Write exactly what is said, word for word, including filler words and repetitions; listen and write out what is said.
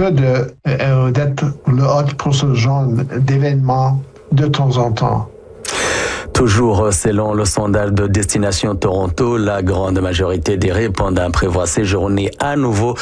que de, euh, d'être le hôte pour ce genre d'événements de temps en temps. Toujours selon le sondage de Destination Toronto, la grande majorité des répondants prévoient séjourner à nouveau